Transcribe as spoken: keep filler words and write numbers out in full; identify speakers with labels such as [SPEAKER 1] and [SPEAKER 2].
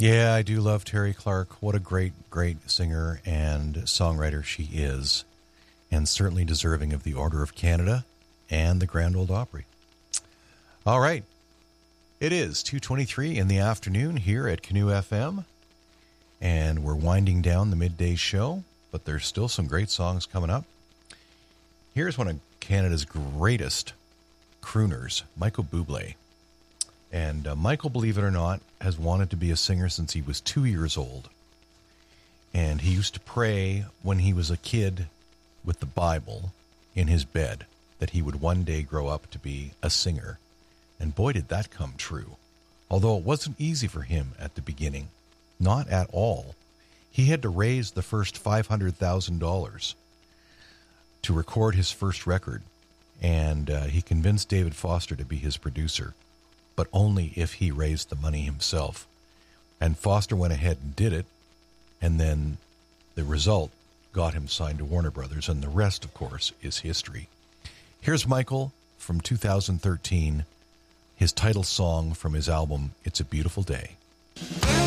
[SPEAKER 1] Yeah, I do love Terry Clark. What a great, great singer and songwriter she is, and certainly deserving of the Order of Canada and the Grand Ole Opry. All right. It is two twenty-three in the afternoon here at Canoe F M, and we're winding down the midday show, but there's still some great songs coming up. Here's one of Canada's greatest crooners, Michael Bublé. And uh, Michael, believe it or not, has wanted to be a singer since he was two years old. And he used to pray when he was a kid with the Bible in his bed that he would one day grow up to be a singer. And boy, did that come true. Although it wasn't easy for him at the beginning. Not at all. He had to raise the first five hundred thousand dollars to record his first record. And uh, he convinced David Foster to be his producer, but only if he raised the money himself. And Foster went ahead and did it, and then the result got him signed to Warner Brothers, and the rest, of course, is history. Here's Michael from two thousand thirteen, his title song from his album, It's a Beautiful Day.